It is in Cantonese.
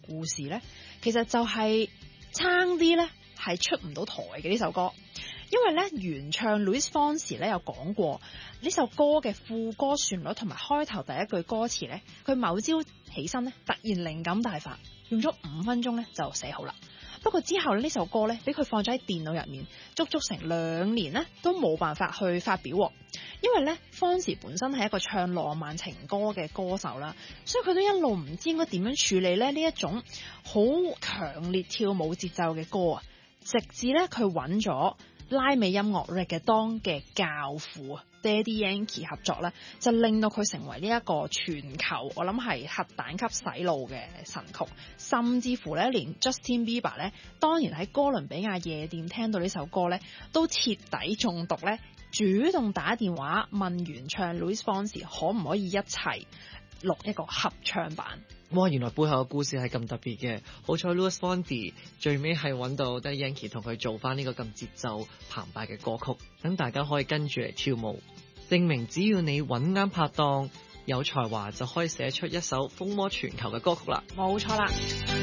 故事呢？其實就係差啲呢係出唔到台嘅呢首歌，因為呢原唱 Luis Fonsi 呢有講過呢首歌嘅副歌旋律同埋開頭第一句歌詞呢，佢某朝起身呢突然靈感大發，用咗5分鐘呢就寫好啦。不過之後呢首歌呢俾佢放咗喺電腦入面，足足成2年呢都冇辦法去發表，因為呢 Fonsi 本身係一個唱浪漫情歌嘅歌手啦，所以佢都一路唔知應該點樣處理呢一種好強烈跳舞節奏嘅歌啊，直至呢佢揾咗拉美音樂 Reggaeton 嘅教父 Daddy Yankee 合作咧，就令到佢成為呢一個全球我諗係核彈級洗腦嘅神曲，甚至乎咧連 Justin Bieber 咧，當然喺哥倫比亞夜店聽到呢首歌咧，都徹底中毒咧，主動打電話問原唱 Luis Fonsi 可唔可以一齊錄一個合唱版。 哇！原來背後嘅故事係咁特別嘅，好彩 Luis Fonsi 最尾係揾到 Daddy Yankee 同佢做翻呢個咁節奏澎湃嘅歌曲，等大家可以跟住嚟跳舞，證明只要你揾啱拍檔，有才華就可以寫出一首風靡全球嘅歌曲啦。 冇錯啦。